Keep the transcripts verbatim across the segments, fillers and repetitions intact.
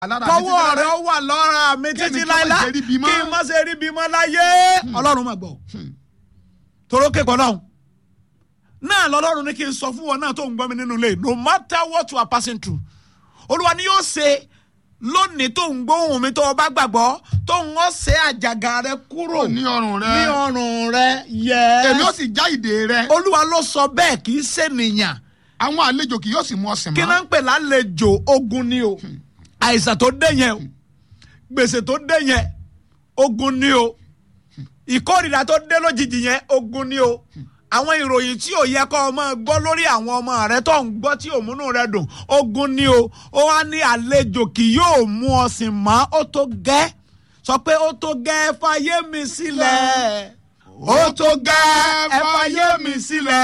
kọ́wọ́ rẹ̀ wà lọ́ra mi títí láíláí kí n má ṣe rí bímọ láyé ọlọ́run máa gbọ́ torókè kan náà náà lọ́lọ́run ní kí n sọ fún wọn náà tó ń gbọ́ mi nínú ilé no matter what you are passing through olúwa ni yóò ṣe lónìí tó ń gbóhùn mi tó o bá gbàgbọ́ tó ń wọ́n ṣe àjàgà rẹ kúrò ní ọrùn rẹ ní ọrùn rẹ yes èmi ó sì já ìdè rẹ olúwa ló sọ bẹ́ẹ̀ kì í ṣènìyàn àwọn àlejò kì yóò sì mú ọsìn mọ́ kí náà ń pè lálejò ogun ni o àìsàn tó dé yẹn o gbèsè tó dé yẹn ogun ni o ìkórìíra tó dé lójijì yẹn ogun ni o àwọn ìròyìn tí ò yẹ kó o máa gbọ́ lórí àwọn ọmọ rẹ tó ń gbọ́ tí òmùnú rẹ dùn ogun ni o ó wá ní àlejò kì yóò mú ọsìn mọ́ ó tó gẹ́ sọ pé ó tó gẹ́ fàyè mi sílẹ̀ ó tó gẹ́ ẹ fàyè mi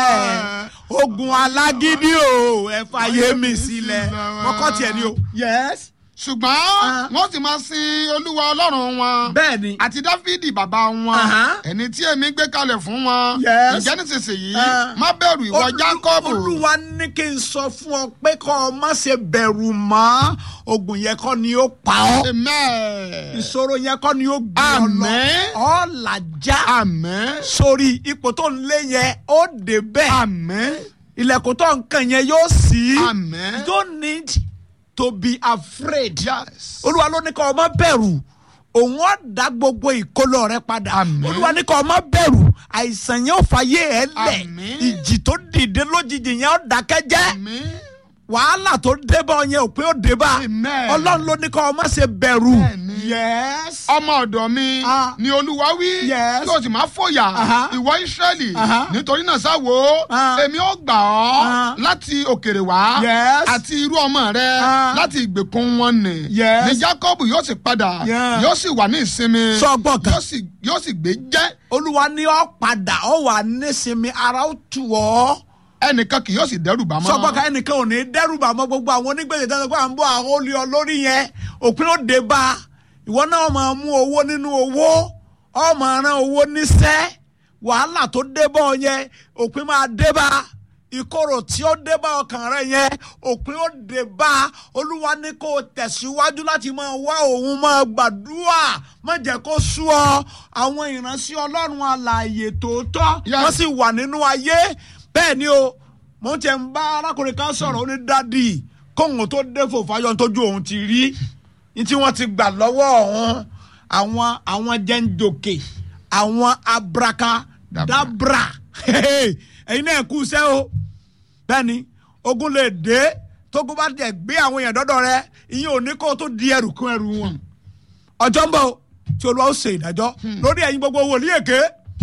sílẹ̀ ogun alágídí o ẹ fàyè mi sílẹ̀ mọ́kọ́ tiẹ̀ ni o yes. ṣùgbọ́n wọ́n sì máa sin olúwa ọlọ́run wọn. bẹ́ẹ̀ni. àti dáfídì bàbá wọn. ẹni tí èmi gbé kalẹ̀ fún wọn. yes. ǹjẹ́ nísinsìnyí má bẹ̀rù ìwọ jákọ́bù. olúwa ní kí n sọ fún ọ pé kó o má ṣe bẹ̀rù mọ́ ogun yẹn kọ́ ni ó pa ọ́. amen. ìṣòro yẹn kọ́ ni ó gbé ọ lọ. Amen. ọ làjá. amen. sórí ipò tó ń lé yẹn ó dé bẹ́ẹ̀. amen. ilẹ̀kùn tó ń kàn yẹn yóò ṣí. amen. you don't need to be afraid. yes. olúwa ló ní kó o má bẹ̀rù òun ó dá gbogbo ìkólọ rẹ padà. Amen. olúwa ní kó o má bẹ̀rù àìsàn yẹn ó fàyè ẹ lẹ̀. Amen. ìjì tó dìde lójijì yẹn ó dákẹ́ jẹ́. amen. wàhálà tó débá yẹn ò pé ó débá. Amen. ọlọ́run ló ní kó o má ṣe bẹ̀rù. Bẹ́ẹ̀ni. yes. ọmọ ọ̀dọ̀ mi Ah. ni olúwa wí Yes. kí o sì máa fòyà Aha. ìwọ Ísírẹ́lì Aha. nítorí náà sáwo Ah. èmi ó gbà ọ́ Ah. láti òkèrè wá Yes. àti irú ọmọ rẹ Ah. láti ìgbèkùn wọn nì Yes. ní Jákọ́bù yóò sì padà Yeah. yóò sì wà ní ìsinmi Sọ gbọ́ kan. yóò sì yóò sì gbé jẹ́ olúwa ní ó padà ó wà nísinmi ara ó tù ọ́. ẹnìkan kì yóò sì dẹ́rù bà mọ́. sọ́gbọ́n ká ẹnìkan ò ní dẹ́rùbà mọ́ gbogbo àwọn onígbèsè tó ń sọ pé à ń bọ̀ àwọn olè ọ lórí yẹn òpin ó dé bá ìwọ náà máa mú owó nínú owó ọ máa rán owó níṣẹ́ wàhálà tó dé bá ọ yẹn òpin máa dé bá ìkorò tí ó dé bá ọkàn rẹ yẹn òpin ó dé bá olúwa ní kó o tẹ̀síwájú láti máa wá òun máa gbàdúrà má jẹ́ kó sú ọ àwọn ìránṣẹ́ ọlọ́run alààyè tòótọ́ Yes. wọ́n sì wà nínú ayé bẹ́ẹ̀ ni o mo ń tẹ̀ ń bá arákùnrin kan sọ̀rọ̀ ó ní dádì kóhun tó dé fòfáyọ̀ tójú òun ti rí ní tí wọ́n ti gbà lọ́wọ́ ọ̀hún àwọn àwọn jẹ́ńdòkè àwọn abrakadabra ẹ̀yin náà kú iṣẹ́ o bẹ́ẹ̀ ni ogun lè dé tógun bá jẹ́ gbé àwọn èèyàn dọ́dọ̀ rẹ ìyẹn ò ní kó tó di ẹrù kún ẹrù wọn ọjọ́ ń bọ̀ tí olúwa ó ṣe ìdájọ́ lórí ẹ̀yin gbogbo wòlíì èké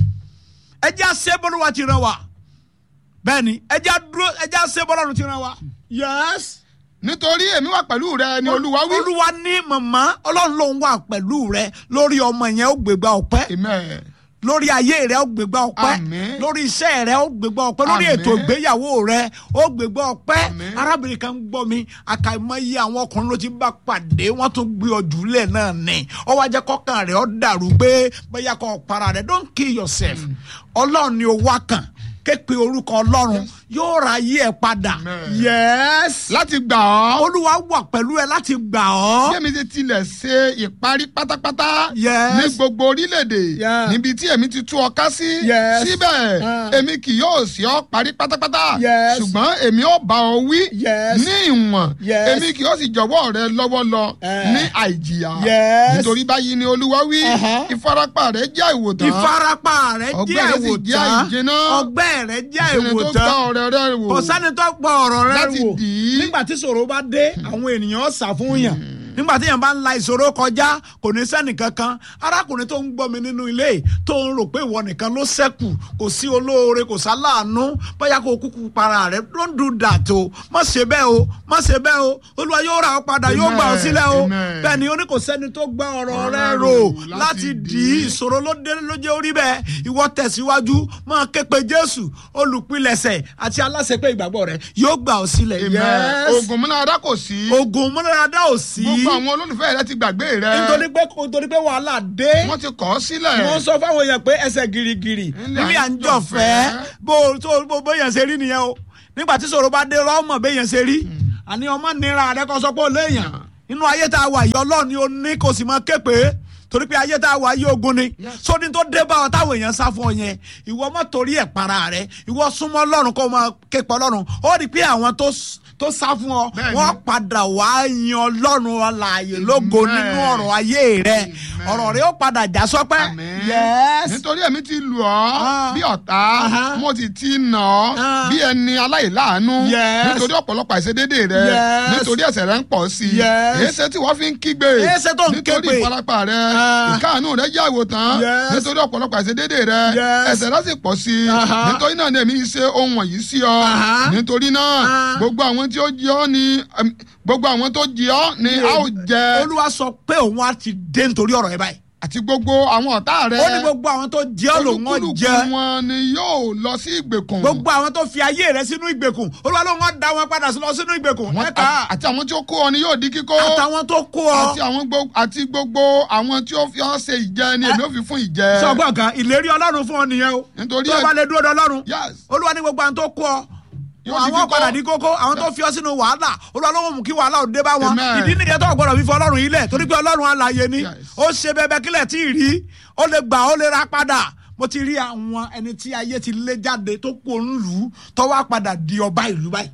ẹ jẹ́ àṣẹ bọ́lúwa ti ràn wá bẹ́ẹ̀ni ẹjẹ dúró ẹjẹ ṣe bọ́lọ́run ti ràn wá. yes. nítorí èmi wà pẹ̀lú rẹ ni olúwa wí. olúwa ní màmá ọlọ́run ló ń wà pẹ̀lú rẹ lórí ọmọ yẹn ó gbégbá ọpẹ́ amen. lórí ayé rẹ ó gbégbá ọpẹ́ Àmín. lórí iṣẹ́ rẹ ó gbégbá ọpẹ́ lórí Àmín. ètò ìgbéyàwó rẹ ó gbégbá ọpẹ́ Àmín. arábìnrin kan ń gbọ́ mi àkàìmọye àwọn ọkùnrin ló ti bá pàdé wọ́n tún gbé ọjọ́ lẹ̀ náà ní ó wá jẹ́ kọ́kàn rẹ̀ ó dàrú pé bóyá kó para rẹ̀ don't kill yourself ọlọ́run ni ó wá kàn képe orúkọ ọlọ́run yóò ra ayé ẹ padà. Amen. yes. láti gbà ọ́. olúwa wà pẹ̀lú ẹ láti gbà ọ́. bí èmi ti tilẹ̀ ṣe ìparí pátápátá Yes. ní gbogbo orílẹ̀-èdè Yeah. níbi tí èmi ti tú ọ ká sí Yes. síbẹ̀ Ah. èmi kì yóò sí ọ parí pátápátá Yes. ṣùgbọ́n èmi ó bá ọ wí Yes. ní ìwọ̀n Yes. èmi kì yóò sì jọ̀wọ́ rẹ lọ́wọ́ lọ Eh. ní àìjìyà Yes. nítorí báyìí ni olúwa wí Uh-huh. ìfarapa rẹ jẹ́ ìwòtán ìfarapa rẹ Ọgbẹ́ jẹ́ rẹ sì jẹ́ ìwòtán àìjìnà. ọgbẹ́ rẹ jẹ́ ẹni tó ìwòtán gbọ́ ọ̀rẹ́ rẹ wò kò sẹ́ni tó gbọ́ ọ̀rọ̀ rẹ Láti wò dì í. nígbà tí ìṣòro bá dé àwọn ènìyàn sá fún yàn nígbà tí yàn bá ń la ìṣòro kọjá kò ní sẹ́ni kankan arákùnrin tó ń gbọ́ mi nínú ilé tó ń rò pé ìwọ nìkan ló ṣẹ́kù kò sí olóore kò sáláàánú bóyá kó kúkú para rẹ don't do that o má ṣe bẹ́ẹ̀ o má ṣe bẹ́ẹ̀ o olúwa yóò ra ọ padà yóò gbà ọ sílẹ̀ o Amen. bẹ́ẹ̀ ni ó ní kò sẹ́ni tó gbọ́ ọ̀rọ̀ Ọ̀rọ̀ rẹ rẹ rò rò láti láti dì í ìṣòro ló dé ló jẹ́ orí bẹ́ẹ̀ ìwọ tẹ̀síwájú máa ké pe Jésù olùpilẹ̀ṣẹ̀ àti aláṣepé ìgbàgbọ́ rẹ yóò gbà ọ sílẹ̀. Amen. Yes. ogun múnáradá kò sí ogun múnáradá ò sí. gbogbo àwọn olólùfẹ́ rẹ ti gbàgbé rẹ nítorí pé nítorí pé wàhálà dé. wọ́n ti kọ̀ ọ́ sílẹ̀. wọ́n sọ fáwọn èèyàn pé ẹsẹ̀ girigiri nílé à ń jọ̀fẹ́ bó tó bó bóyá ṣe rí nìyẹn o nígbà tí ṣòro bá dé rọ́ọ̀mọ̀ béèyàn ṣe rí àní ọmọ nira rẹ kọ́ sọ pé ó léèyàn nínú ayé tá a wà yìí ọlọ́run ni ó ní kò sì máa ké pé torí pé ayé tá a wà yìí ogun ni sódì tó dé bá ọ táwọn èèyàn sá fún ọ yẹn ìwọ má torí ẹ̀ para rẹ ìwọ súnmọ́ ọlọ́run kó máa ké pọ̀ ọlọ́run ó rí i pé àwọn tó tó sá fún ọ wọ́n padà wá yan ọlọ́run alààyè lógo nínú ọ̀rọ̀ ayé rẹ ọ̀rọ̀ rẹ ó padà já sọpẹ́. nítorí èmi ti lù ọ́ bí ọ̀tá mo sì ti nà ọ́ bí ẹni aláìláàánú nítorí ọ̀pọ̀lọpọ̀ àìṣedéédé rẹ nítorí ẹ̀ṣẹ̀ rẹ ń pọ̀ sí i èéṣe tí wọ́n fi ń kígbe nítorí ìfarapa rẹ ìkáàánú rẹ jẹ́ àwòtán nítorí ọ̀pọ̀lọpọ̀ àìṣedéédé rẹ ẹ̀ṣẹ̀ rẹ sì pọ̀ sí i nítorí náà ni èmi ṣe ohun wọ̀nyí sí ọ nítorí náà gbogbo àwọn tí ó jẹ ọ́ ni gbogbo àwọn tó jẹ ọ́ ni a ó jẹ. Olúwa sọ pé òun á ti dé nítorí ọ̀rọ̀ ẹ báyìí. àti gbogbo àwọn ọ̀tá rẹ. ó ní gbogbo àwọn tó jẹ ọ́ lòun ó jẹ. olúkúlùkù wọn ni yóò lọ sí ìgbèkùn. gbogbo àwọn tó fi ayé rẹ sínú ìgbèkùn Olúwa lòun á dá wọn padà lọ sínú ìgbèkùn. àti àwọn tí ó kó ọ ni yóò di kíkó. àtàwọn tó kó ọ. àti àwọn gbogbo àti gbogbo àwọn tí ó fi ọ ṣe ìjẹ ni èmi ò fi fún ìjẹ. sọgbọn kan ìlérí Ọlọ́run fún ọ nìyẹn o. nítorí tó bá lè dúró dọ Ọlọ́run. Yes. Olúwa ní gbogbo àwọn tó kó ọ àwọn padà ní kókó àwọn tó fi ọ sínú wàhálà Olúwa ló mú kí wàhálà ò dé bá wọn ìdí nìyẹn tó gbọ́dọ̀ fífọ Ọlọ́run yìí lẹ̀ torí pé Ọlọ́run alààyè ni ó ṣe bẹbẹ kílẹ̀ tí ì rí ó lè gbà ó lè ra padà mo ti rí àwọn ẹni tí ayé ti lé jáde tó kó ń lù ú tó wá padà di ọba ìlú báyìí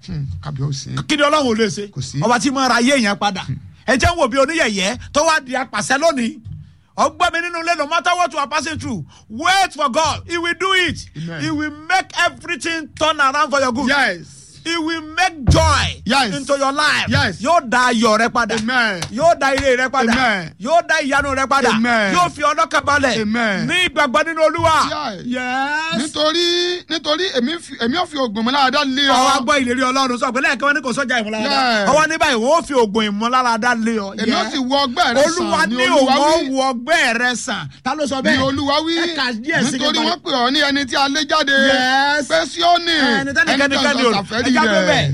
kí ni Ọlọ́run ò lè ṣe ọba tí mo ra ayé yẹn padà ẹ jẹ́ ń wò bí oníyẹ̀yẹ́ tó wá di apàṣẹ lónìí ọgbọ́n mi nínú ilé no matter what you are passing through wait for God he will do it. Amen. He will make everything turn around for your good. Yes. He will make joy yes. into your life. Yes. Yóò dá ayọ̀ rẹ padà. Amen. Yóò dá ire rẹ padà. Amen. Yóò dá ìyanu rẹ padà. Amen. Yóò fi ọlọ́kàn balẹ̀. Amen. Ní ìgbàgbọ́ nínú Olúwa. Yes. Yes. Nítorí nítorí èmi fi èmi ò fi ògùn ìmúláradá lé ọ. Ọwọ́ agbọ́ ìlérí Ọlọ́run sọ pé lẹ́ẹ̀kan wọn ní kò sọ́jà ìmúláradá. Ọwọ́ ní báyìí wọ́n fi ògùn ìmúláradá lé ọ. Èmi ò sì wọ ọgbẹ́ rẹ sàn Olúwa ní òun wọ ọgbẹ́ rẹ sàn. Ta ló sọ bẹ́ẹ̀? Ní Olúwa wí. Nítorí wọ́n pè ọ́ ní ẹni tí a lé jáde. Pé Síónì ẹni tẹ́nìkẹ́nìkẹ́ni ò ẹja pé bẹ́ẹ̀.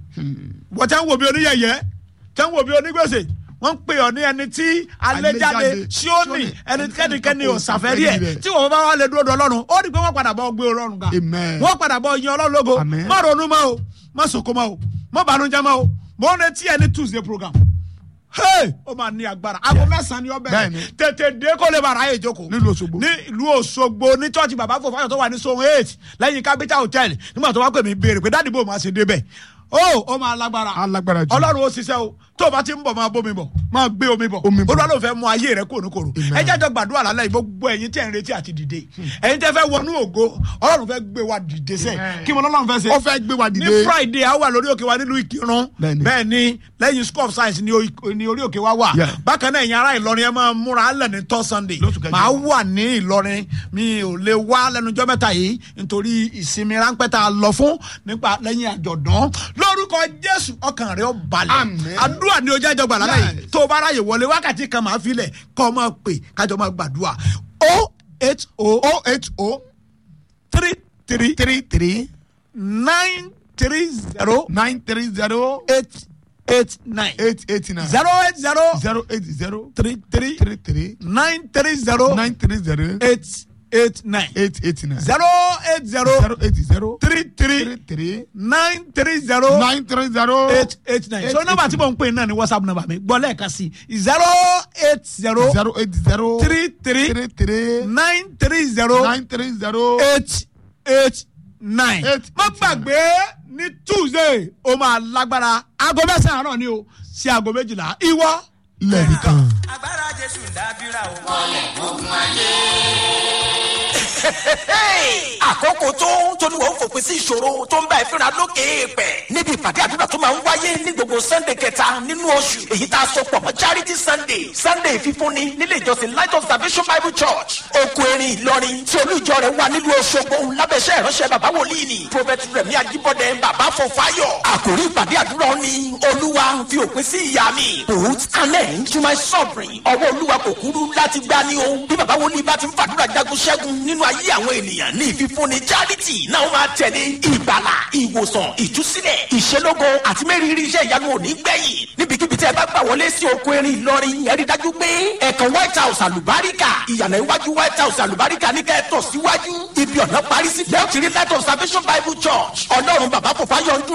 wọ́n tẹ́ ń wò bí oníyẹ̀yẹ́ tẹ́ ń wò bí onígbèsè wọ́n ń pè ọ́ ní ẹni tí alẹ́jáde Síónì ẹni kẹ́nikẹ́ni ò ṣàfẹ́rí ẹ̀ tí wọ́n bá wà lè dúró dọ̀ Ọlọ́run ó rí i pé wọ́n padà bọ́ gbé Ọlọ́run ga wọ́n padà bọ́ yin Ọlọ́run lógo má ronú mọ́ o má sòkò mọ́ o má bànújẹ́ mọ́ o mo ń retí ẹni Tuesday program hey ó máa ní agbára aago mẹ́sàn-án ni ó bẹ̀rẹ̀ tètè dé kó lè bàrà ayé ìjókòó nílùú Òṣogbo ní ìlú Òṣogbo ní church bàbá Fọfáyọ̀ tó wà ní zone eight lẹ́yìn Capital Hotel nígbà tó wá pè mí béèrè pé dáàdì bò máa ṣe débẹ̀ ó ó máa lágbára alágbára jù Ọlọ́run ó ṣiṣẹ́ o tó o bá ti ń bọ̀ máa bómi bọ̀ máa gbé omi bọ̀ Olúwa ló fẹ́ mú ayé rẹ kúrò ní kòrò ẹ jẹ́ jọ gbàdúrà lálẹ́ gbogbo ẹ̀yin tí ẹ̀ ń retí àti dìde ẹ̀yin tẹ́ fẹ́ wọnú ògo Ọlọ́run fẹ́ gbé wa dìde sẹ́ kí mo lọ́lọ́run fẹ́ ṣe ó fẹ́ gbé wa dìde ní Friday a wà lórí òkè wa nílùú Ìkírun bẹ́ẹ̀ ni lẹ́yìn school of science ni orí òkè wa wà bákan náà ẹ̀yin ará Ìlọrin ẹ máa múra lẹ̀ ní tọ́ Sunday màá wà ní Ìlọrin mi ò lè wá lẹ́nujọ́ mẹ́ta yìí nítorí ìsinmi ráńpẹ́ tá a lọ fún nípa lẹ́yìn àjọ̀dún lórúkọ Jésù ọkàn rẹ ó balẹ̀ àdúrà ni o jẹ́ àjọgbà lálẹ́ yìí tó o bá ráyè wọlé wákàtí kan máa filẹ̀ kọ́ ọ máa pè kájọ máa gbàdúrà o eight o o eight o three three three three nine three zero nine three zero eight eight nine eight eight nine zero eight zero zero eight zero three three three three nine three zero nine three zero eight eight nine eight eight nine zero eight zero zero eight zero three three three three nine three zero nine three zero eight eight nine so nọ́mbà tí mo ń pè náà ni WhatsApp nọ́mbà mi gbọ́ lẹ́ẹ̀kan sí zero eight zero zero eight zero three three three three nine three zero nine three zero eight eight nine. má gbàgbé ní Tuesday ó máa lágbára aago mẹ́sàn-án àárọ̀ ni o sí aago méjìlá ìwọ lẹ́ẹ̀dì kan. agbára Jésù dábìrà o. mọ̀lẹ́ ogun ayé. àkókò tó tóníwọ̀ ń fòpin sí ìṣòro tó ń bá ẹ fínra lókè èèpẹ̀ níbi ìpàdé àdúrà tó máa ń wáyé ní gbogbo Sunday kẹta nínú oṣù èyí tá a sọ pọ̀ mọ́ Charity Sunday Sunday fífúnni nílé ìjọsìn Light of Salvation Bible Church oko erin Ìlọrin tí olú ìjọ rẹ̀ wà nílùú Òṣogbo lábẹ́sẹ̀ ìránṣẹ́ bàbá wòlíì ni Prophet Rẹ̀mí Ajíbọ́dé bàbá Fọfáyọ̀ àkòrí ìpàdé àdúrà ni Olúwa fi òpin sí ìyà mi put an end to my suffering ọwọ́ Olúwa kò kúrú láti gbá ní o bí bàbá wòlíì bá ti ń fàdúrà jagun ṣẹ́gun nínú ayé àwọn ènìyàn ní ìfífúnni Charity náà máa tẹ̀lé ìgbàlà ìwòsàn ìtúsílẹ̀ ìṣelógo àti mẹ́rìírí iṣẹ́ ìyanu òní gbẹ̀yìn níbikíbi tí ẹ bá gbà wọlé sí oko erin Ìlọrin ẹ rí dájú pé ẹ̀kan White House àlùbáríkà ìyànà iwájú White House àlùbáríkà ní kẹ́ẹ̀tọ̀ síwájú ibi ọ̀nà parí sí lẹ́yìn tí rí Light of Salvation Bible Church Ọlọ́run bàbá Fọfáyọ̀ ń dúró